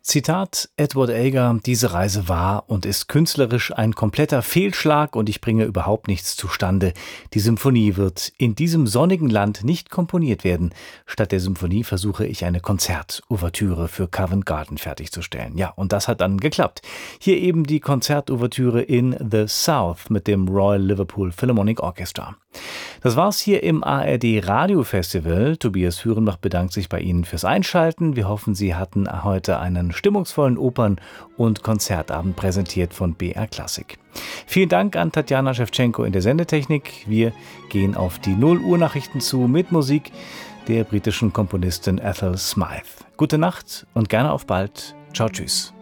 Zitat Edward Elgar: Diese Reise war und ist künstlerisch ein kompletter Fehlschlag und ich bringe überhaupt nichts zustande. Die Symphonie wird in diesem sonnigen Land nicht komponiert werden. Statt der Symphonie versuche ich eine Konzertouvertüre für Covent Garden fertigzustellen. Ja, und das hat dann geklappt. Hier eben die Konzertouvertüre in The South mit dem Royal Liverpool Philharmonic Orchestra. Das war's hier im ARD Radio Festival. Tobias Führenbach bedankt sich bei Ihnen fürs Einschalten. Wir hoffen, Sie hatten heute einen stimmungsvollen Opern- und Konzertabend präsentiert von BR Klassik. Vielen Dank an Tatjana Schewtschenko in der Sendetechnik. Wir gehen auf die 0 Uhr Nachrichten zu mit Musik der britischen Komponistin Ethel Smythe. Gute Nacht und gerne auf bald. Ciao, tschüss.